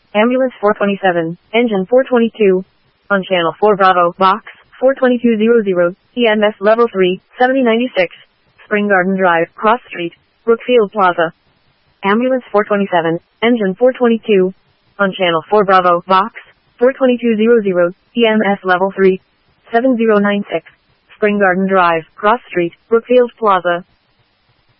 Ambulance 427, engine 422. On channel 4 Bravo, box 42200, EMS level 3, 7096. Spring Garden Drive, Cross Street, Brookfield Plaza. Ambulance 427, engine 422. On channel 4 Bravo, box 42200, EMS level 3, 7096. Spring Garden Drive, Cross Street, Brookfield Plaza.